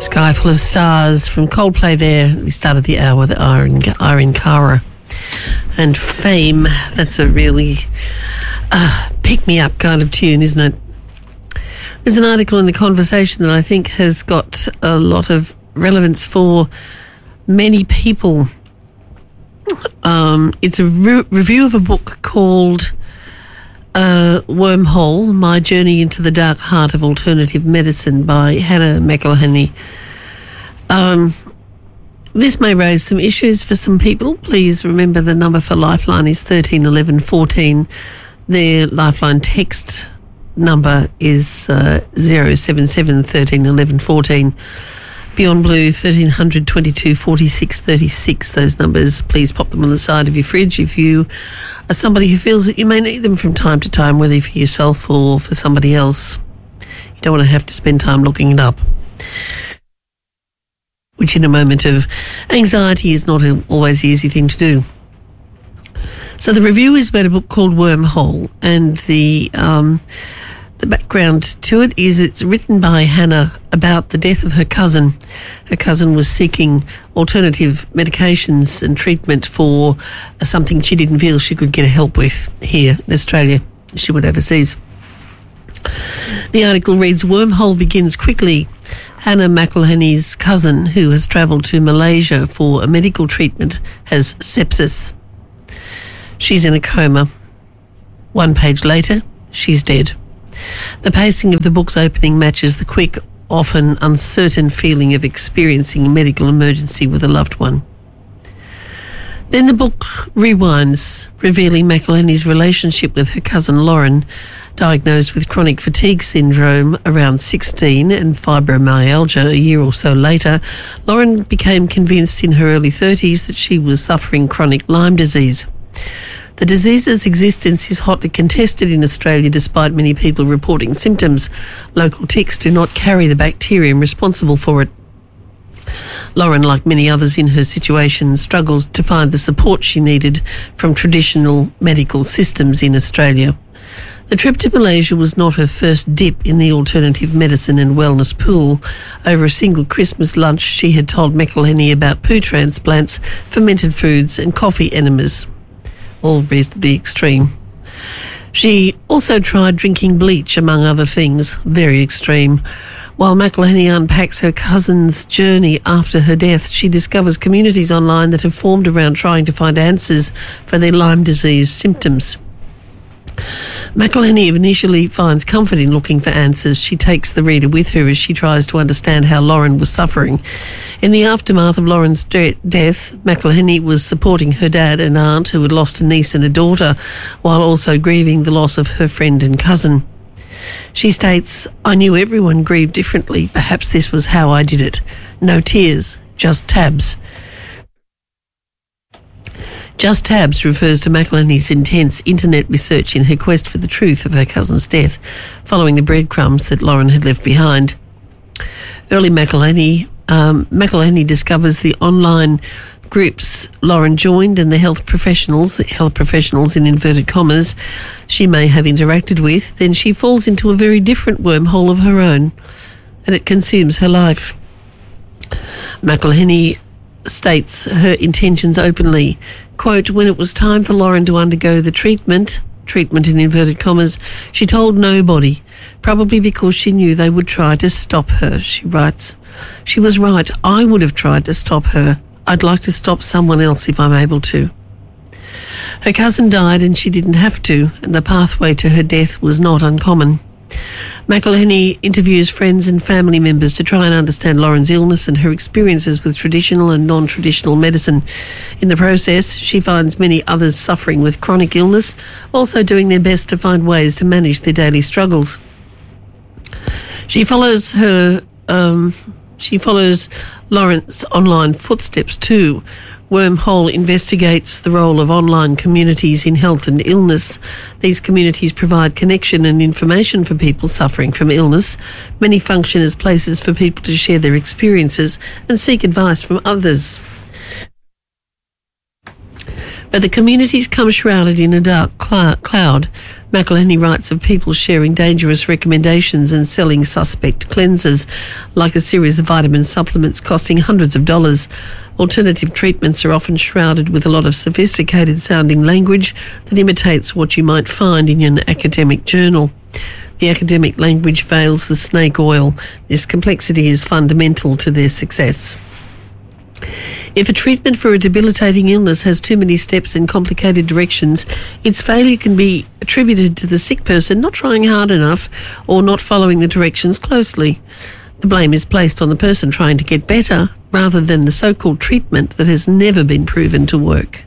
Sky Full of Stars from Coldplay there. We started the hour with Irene Cara. And Fame, that's a really pick-me-up kind of tune, isn't it? There's an article in The Conversation that I think has got a lot of relevance for many people. It's a review of a book called Wormhole, My Journey into the Dark Heart of Alternative Medicine by Hannah McElhenney. This may raise some issues for some people. Please remember the number for Lifeline is 13 11 14. Their Lifeline text number is 077 13 11 14. Beyond Blue 1300 22 46 36. Those numbers, please pop them on the side of your fridge if you are somebody who feels that you may need them from time to time, whether for yourself or for somebody else. You don't want to have to spend time looking it up, which in a moment of anxiety is not always the easy thing to do. So the review is about a book called Wormhole, and the background to it is it's written by Hannah about the death of her cousin. Her cousin was seeking alternative medications and treatment for something she didn't feel she could get help with here in Australia. She went overseas. The article reads, Wormhole begins quickly. Hannah McElhenney's cousin, who has travelled to Malaysia for a medical treatment, has sepsis. She's in a coma. 1 page later, she's dead. The pacing of the book's opening matches the quick, often uncertain feeling of experiencing a medical emergency with a loved one. Then the book rewinds, revealing McElhenney's relationship with her cousin Lauren, diagnosed with chronic fatigue syndrome around 16 and fibromyalgia a year or so later. Lauren became convinced in her early 30s that she was suffering chronic Lyme disease. The disease's existence is hotly contested in Australia despite many people reporting symptoms. Local ticks do not carry the bacterium responsible for it. Lauren, like many others in her situation, struggled to find the support she needed from traditional medical systems in Australia. The trip to Malaysia was not her first dip in the alternative medicine and wellness pool. Over a single Christmas lunch, she had told McElhenney about poo transplants, fermented foods and coffee enemas, all reasonably extreme. She also tried drinking bleach, among other things, very extreme. While McElhenney unpacks her cousin's journey after her death, she discovers communities online that have formed around trying to find answers for their Lyme disease symptoms. McElhenney initially finds comfort in looking for answers. She takes the reader with her as she tries to understand how Lauren was suffering. In the aftermath of Lauren's death, McElhenney was supporting her dad and aunt, who had lost a niece and a daughter, while also grieving the loss of her friend and cousin. She states, I knew everyone grieved differently. Perhaps this was how I did it. No tears, just tabs. Just Tabs refers to McElhenney's intense internet research in her quest for the truth of her cousin's death, following the breadcrumbs that Lauren had left behind. Early McElhenney discovers the online groups Lauren joined and the health professionals in inverted commas, she may have interacted with. Then she falls into a very different wormhole of her own, and it consumes her life. McElhenney states her intentions openly. Quote, when it was time for Lauren to undergo the treatment in inverted commas, she told nobody, probably because she knew they would try to stop her, she writes. She was right. I would have tried to stop her. I'd like to stop someone else if I'm able to. Her cousin died and she didn't have to, and the pathway to her death was not uncommon. McElhenney interviews friends and family members to try and understand Lauren's illness and her experiences with traditional and non-traditional medicine. In the process, she finds many others suffering with chronic illness, also doing their best to find ways to manage their daily struggles. She follows Lauren's online footsteps too. Wormhole investigates the role of online communities in health and illness. These communities provide connection and information for people suffering from illness. Many function as places for people to share their experiences and seek advice from others. But the communities come shrouded in a dark cloud. McElhenney writes of people sharing dangerous recommendations and selling suspect cleansers, like a series of vitamin supplements costing hundreds of dollars. Alternative treatments are often shrouded with a lot of sophisticated sounding language that imitates what you might find in an academic journal. The academic language veils the snake oil. This complexity is fundamental to their success. If a treatment for a debilitating illness has too many steps and complicated directions, its failure can be attributed to the sick person not trying hard enough or not following the directions closely. The blame is placed on the person trying to get better rather than the so-called treatment that has never been proven to work.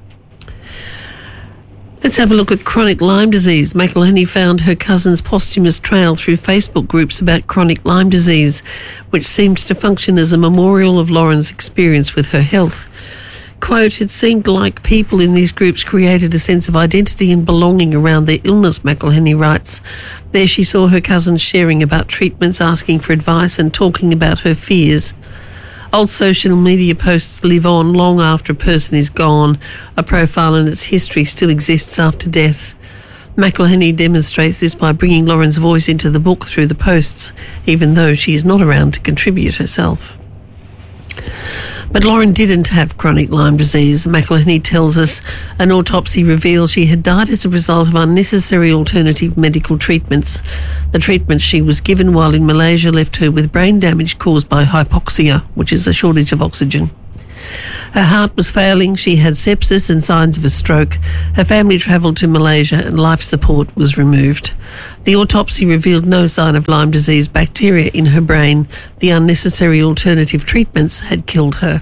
Let's have a look at chronic Lyme disease. McElhenney found her cousin's posthumous trail through Facebook groups about chronic Lyme disease, which seemed to function as a memorial of Lauren's experience with her health. Quote, "It seemed like people in these groups created a sense of identity and belonging around their illness," McElhenney writes. There she saw her cousin sharing about treatments, asking for advice and talking about her fears. Old social media posts live on long after a person is gone. A profile and its history still exists after death. McElhenney demonstrates this by bringing Lauren's voice into the book through the posts, even though she is not around to contribute herself. But Lauren didn't have chronic Lyme disease. McElhenney tells us an autopsy revealed she had died as a result of unnecessary alternative medical treatments. The treatment she was given while in Malaysia left her with brain damage caused by hypoxia, which is a shortage of oxygen. Her heart was failing, she had sepsis and signs of a stroke. Her family travelled to Malaysia and life support was removed. The autopsy revealed no sign of Lyme disease bacteria in her brain. The unnecessary alternative treatments had killed her.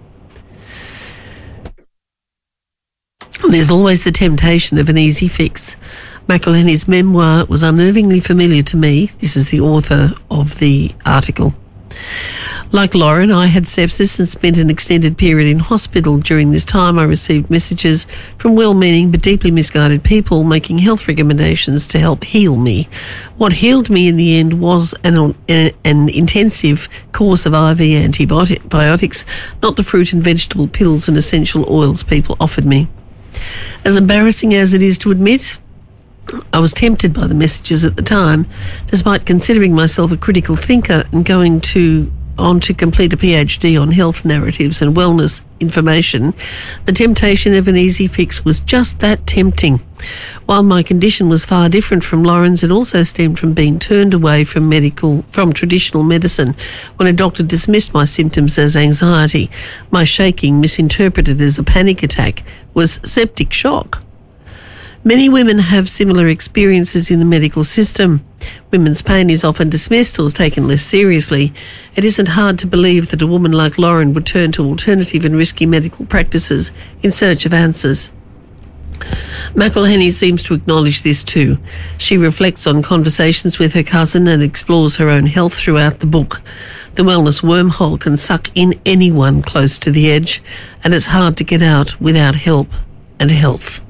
There's always the temptation of an easy fix. McElhenney's memoir was unnervingly familiar to me. This is the author of the article. Like Lauren, I had sepsis and spent an extended period in hospital. During this time, I received messages from well-meaning but deeply misguided people making health recommendations to help heal me. What healed me in the end was an intensive course of IV antibiotics, not the fruit and vegetable pills and essential oils people offered me. As embarrassing as it is to admit, I was tempted by the messages at the time, despite considering myself a critical thinker and going on to complete a PhD on health narratives and wellness information. The temptation of an easy fix was just that, tempting. While my condition was far different from Lauren's, it also stemmed from being turned away from traditional medicine when a doctor dismissed my symptoms as anxiety. My shaking, misinterpreted as a panic attack, was septic shock. Many women have similar experiences in the medical system. Women's pain is often dismissed or taken less seriously. It isn't hard to believe that a woman like Lauren would turn to alternative and risky medical practices in search of answers. McElhenney seems to acknowledge this too. She reflects on conversations with her cousin and explores her own health throughout the book. The wellness wormhole can suck in anyone close to the edge, and it's hard to get out without help and health.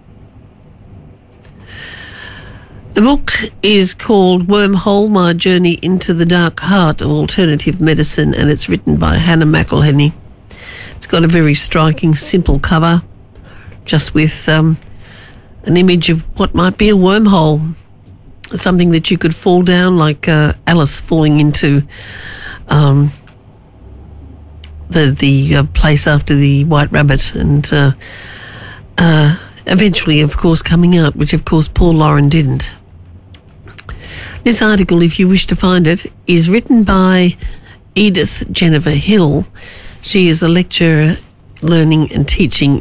The book is called Wormhole, My Journey into the Dark Heart of Alternative Medicine, and it's written by Hannah McElhenney. It's got a very striking, simple cover, just with an image of what might be a wormhole, something that you could fall down, like Alice falling into the place after the White Rabbit, and eventually, of course, coming out, which, of course, poor Lauren didn't. This article, if you wish to find it, is written by Edith Jennifer Hill. She is a lecturer in learning and teaching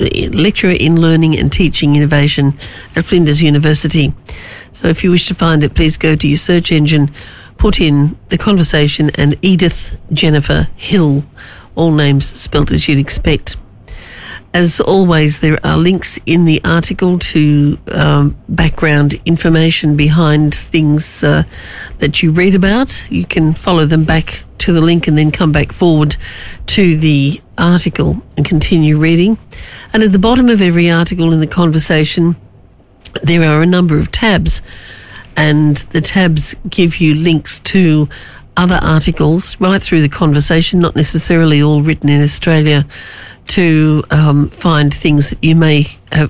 innovation at Flinders University. So if you wish to find it, please go to your search engine, put in The Conversation and Edith Jennifer Hill, all names spelt as you'd expect. As always, there are links in the article to background information behind things that you read about. You can follow them back to the link and then come back forward to the article and continue reading. And at the bottom of every article in The Conversation, there are a number of tabs, and the tabs give you links to other articles right through The Conversation, not necessarily all written in Australia, to find things that you may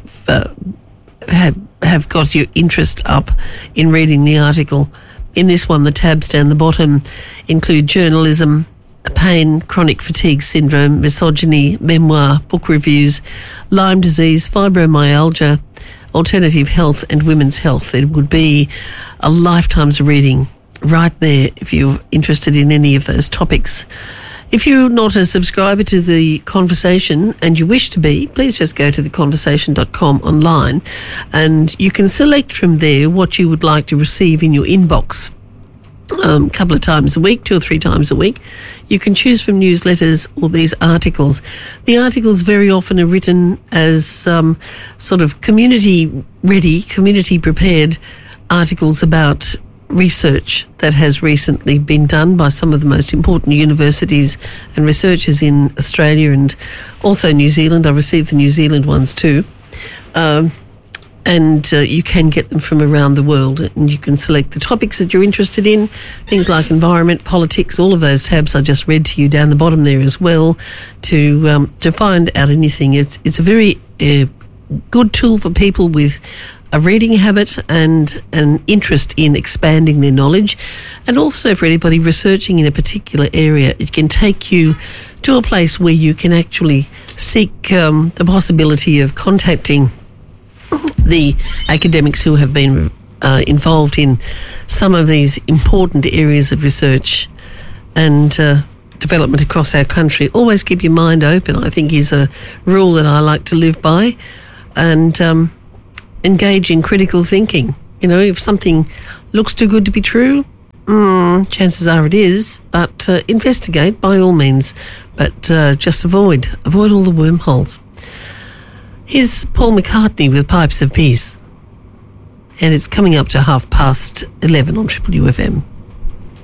have got your interest up in reading the article. In this one, the tabs down the bottom include journalism, pain, chronic fatigue syndrome, misogyny, memoir, book reviews, Lyme disease, fibromyalgia, alternative health and women's health. It would be a lifetime's reading right there if you're interested in any of those topics. If you're not a subscriber to The Conversation and you wish to be, please just go to theconversation.com online and you can select from there what you would like to receive in your inbox. A couple of times a week, 2 or 3 times a week. You can choose from newsletters or these articles. The articles very often are written as sort of community-ready, community-prepared articles about research that has recently been done by some of the most important universities and researchers in Australia and also New Zealand. I received the New Zealand ones too. And you can get them from around the world, and you can select the topics that you're interested in, things like environment, politics, all of those tabs I just read to you down the bottom there as well, to find out anything. It's a very good tool for people with a reading habit and an interest in expanding their knowledge, and also for anybody researching in a particular area. It can take you to a place where you can actually seek the possibility of contacting the academics who have been involved in some of these important areas of research and development across our country. Always keep your mind open, I think, is a rule that I like to live by, and engage in critical thinking. You know, if something looks too good to be true, chances are it is, but investigate by all means, but just avoid all the wormholes. Here's Paul McCartney with Pipes of Peace, and it's coming up to 11:30 on Triple UFM.